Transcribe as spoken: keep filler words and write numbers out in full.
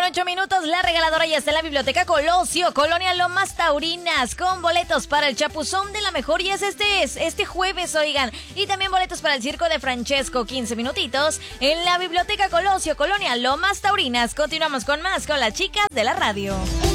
con ocho minutos, la regaladora ya está en la Biblioteca Colosio, Colonia Lomas Taurinas, con boletos para el Chapuzón de la Mejor, y es este, es este jueves, oigan. Y también boletos para el Circo de Francesco, quince minutitos, en la Biblioteca Colosio, Colonia Lomas Taurinas. Continuamos con más, con las chicas de la radio.